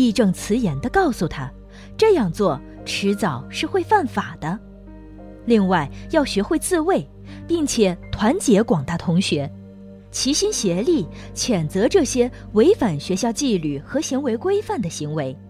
义正辞严地告诉他，这样做迟早是会犯法的。另外，要学会自卫，并且团结广大同学，齐心协力谴责这些违反学校纪律和行为规范的行为。